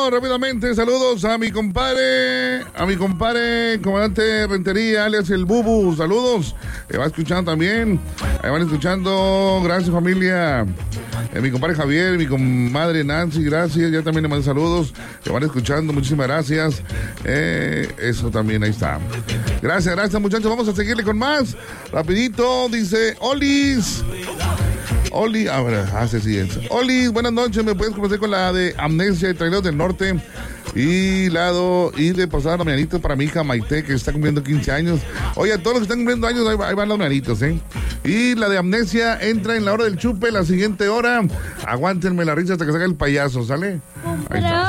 Vámonos rápidamente. Saludos a mi compadre, comandante Rentería, alias el Bubu. Saludos. Va escuchando también. Ahí van escuchando. Gracias, familia. Mi compadre Javier, mi comadre Nancy, gracias. Ya también le mando saludos. Que van escuchando. Muchísimas gracias. Eso también, ahí está. Gracias, muchachos. Vamos a seguirle con más. Rapidito, dice Olis. Oli, a ver, sí es. Oli, buenas noches, ¿me puedes conocer con la de Amnesia de Traileros del Norte? Y de pasar los mañanitos para mi hija Maite, que está cumpliendo 15 años. Oye, a todos los que están cumpliendo años, ahí van los mañanitos, ¿eh? Y la de Amnesia entra en la hora del chupe, la siguiente hora. Aguántenme la risa hasta que salga el payaso, ¿sale? Ahí está.